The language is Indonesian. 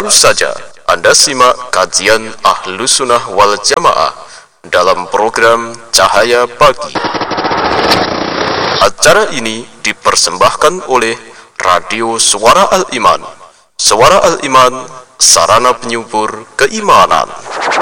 Baru saja Anda simak kajian Ahlus Sunnah wal Jamaah dalam program Cahaya Pagi. Acara ini dipersembahkan oleh Radio Suara Al-Iman. Suara Al-Iman, sarana penyubur keimanan.